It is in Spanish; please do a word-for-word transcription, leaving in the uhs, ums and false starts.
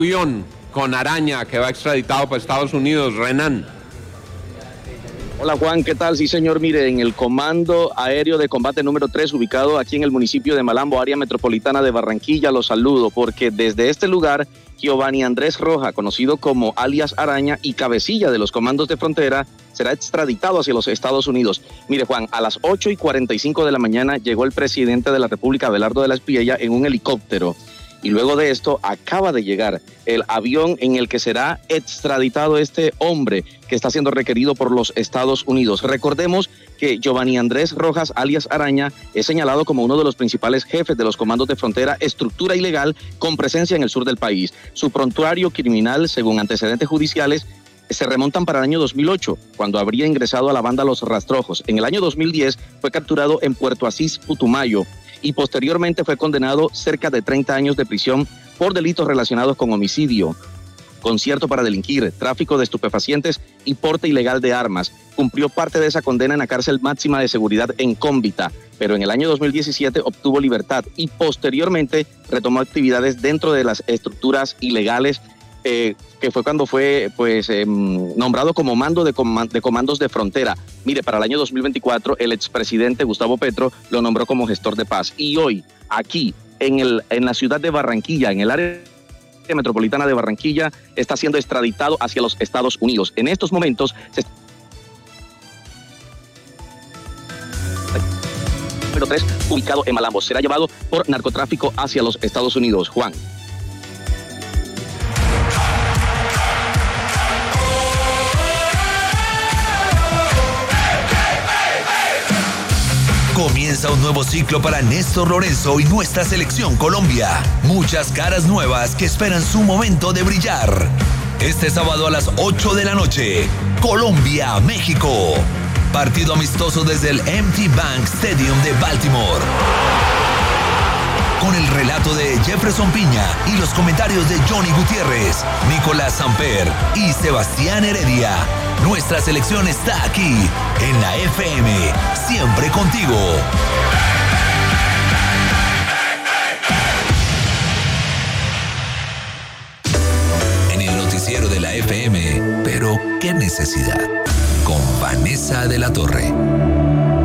avión con Araña que va extraditado para Estados Unidos. Renan. Hola Juan, ¿qué tal? Sí señor, mire, en el Comando Aéreo de Combate número tres, ubicado aquí en el municipio de Malambo, área metropolitana de Barranquilla, los saludo, porque desde este lugar, Giovanni Andrés Rojas, conocido como alias Araña y cabecilla de los comandos de frontera, será extraditado hacia los Estados Unidos. Mire Juan, a las ocho y cuarenta y cinco de la mañana llegó el presidente de la República, Abelardo de la Espriella, en un helicóptero. Y luego de esto acaba de llegar el avión en el que será extraditado este hombre que está siendo requerido por los Estados Unidos. Recordemos que Giovanni Andrés Rojas, alias Araña, es señalado como uno de los principales jefes de los comandos de frontera, estructura ilegal con presencia en el sur del país. Su prontuario criminal, según antecedentes judiciales, se remontan para el año dos mil ocho, cuando habría ingresado a la banda Los Rastrojos. En el año dos mil diez fue capturado en Puerto Asís, Putumayo, y posteriormente fue condenado cerca de treinta años de prisión por delitos relacionados con homicidio, concierto para delinquir, tráfico de estupefacientes y porte ilegal de armas. Cumplió parte de esa condena en la cárcel máxima de seguridad en Cómbita, pero en el año dos mil diecisiete obtuvo libertad y posteriormente retomó actividades dentro de las estructuras ilegales, eh, que fue cuando fue pues eh, nombrado como mando de, com de comandos de frontera. Mire, para el año dos mil veinticuatro el expresidente Gustavo Petro lo nombró como gestor de paz, y hoy aquí en, el, en la ciudad de Barranquilla, en el área metropolitana de Barranquilla, está siendo extraditado hacia los Estados Unidos. En estos momentos se número tres, ubicado en Malambo, será llevado por narcotráfico hacia los Estados Unidos. Juan. Comienza un nuevo ciclo para Néstor Lorenzo y nuestra selección Colombia. Muchas caras nuevas que esperan su momento de brillar. Este sábado a las ocho de la noche, Colombia-México. Partido amistoso desde el M T Bank Stadium de Baltimore. Con el relato de Jefferson Piña y los comentarios de Johnny Gutiérrez, Nicolás Samper y Sebastián Heredia. Nuestra selección está aquí, en la F M, siempre contigo. En el noticiero de la F M, pero qué necesidad, con Vanessa de la Torre.